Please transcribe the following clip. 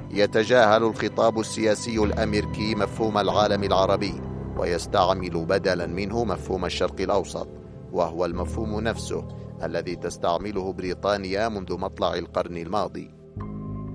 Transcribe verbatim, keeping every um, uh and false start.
يتجاهل الخطاب السياسي الأمريكي مفهوم العالم العربي، ويستعمل بدلا منه مفهوم الشرق الأوسط، وهو المفهوم نفسه الذي تستعمله بريطانيا منذ مطلع القرن الماضي.